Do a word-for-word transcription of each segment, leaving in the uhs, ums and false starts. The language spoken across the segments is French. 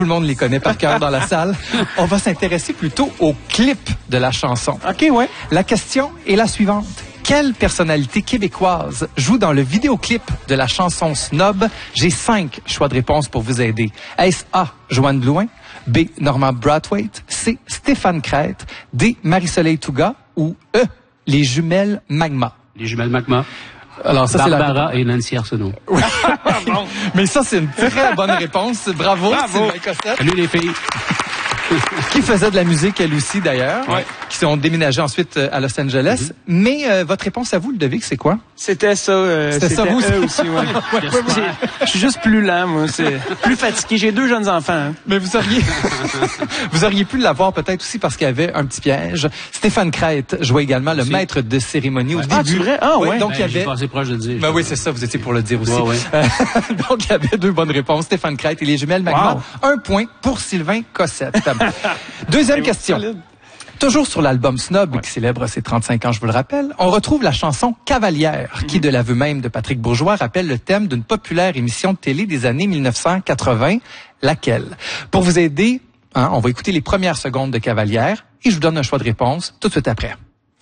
Tout le monde les connaît par cœur dans la salle. On va s'intéresser plutôt au clip de la chanson. OK, ouais. La question est la suivante. Quelle personnalité québécoise joue dans le vidéoclip de la chanson Snob? J'ai cinq choix de réponse pour vous aider. Est-ce A, Joanne Blouin, B, Norma Brathwaite, C, Stéphane Crête, D, Marie-Soleil Touga ou E, les jumelles Magma? Les jumelles Magma. Alors ça, Barbara c'est la... et Nancy Arsenault. Mais ça, c'est une très bonne réponse. Bravo, Bravo. Sylvain Cossette. Salut les filles. Qui faisait de la musique, elle aussi, d'ailleurs. Ouais. Qui sont déménagés ensuite à Los Angeles. Mm-hmm. Mais euh, votre réponse à vous, Ludovic, c'est quoi? C'était ça. Euh, c'était ça, vous aussi? eux aussi, ouais. ouais, ouais. Je suis juste plus lent, moi. C'est plus fatigué. J'ai deux jeunes enfants. Hein. Mais vous auriez, vous auriez pu l'avoir peut-être aussi parce qu'il y avait un petit piège. Stéphane Crête jouait également le aussi. maître de cérémonie au Ah, début. c'est vrai? Ah, ouais. ouais donc, ben, il y avait... J'ai passé proche de le dire. Ben oui, c'est ça. Vous étiez pour le dire aussi. Ouais, ouais. Euh, donc, il y avait deux bonnes réponses. Stéphane Crête et les jumelles Magma. Wow. Un point pour Sylvain Cossette. Deuxième question. Toujours sur l'album Snob, ouais. qui célèbre ses trente-cinq ans, je vous le rappelle, on retrouve la chanson Cavalière, mm-hmm. qui, de l'aveu même de Patrick Bourgeois, rappelle le thème d'une populaire émission de télé des années mille neuf cent quatre-vingts. Laquelle? Pour vous aider, hein, on va écouter les premières secondes de Cavalière et je vous donne un choix de réponse tout de suite après.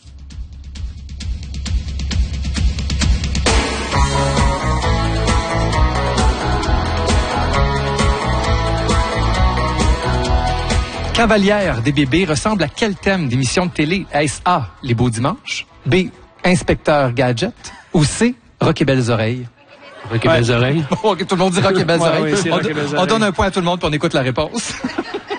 Cavalière des bébés ressemble à quel thème d'émission de télé? Est-ce A, Les Beaux Dimanches, B, Inspecteur Gadget ou C, Rock et Belles Oreilles? Rock et Belles Oreilles. Bon, tout le monde dit Rock et Belles ouais, Oreilles. Oui, on, Rock et Belles on donne un point à tout le monde puis on écoute la réponse.